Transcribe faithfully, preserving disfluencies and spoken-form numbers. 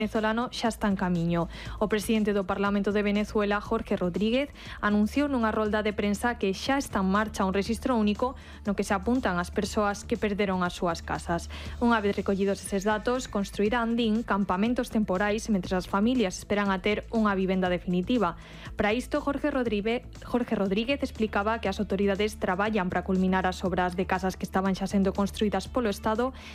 venezolano xa está en camiño. O presidente do Parlamento de Venezuela, Jorge Rodríguez, anunciou nunha rolda de prensa que xa está en marcha un rexistro único no que se apuntan as persoas que perderon as súas casas. Unha vez recollidos eses datos, construirán, din, campamentos temporais mentre as familias esperan a ter unha vivenda definitiva. Para isto, Jorge Rodríguez, Jorge Rodríguez explicaba que as autoridades traballan para culminar as obras de casas que estaban xa sendo construídas polo Estado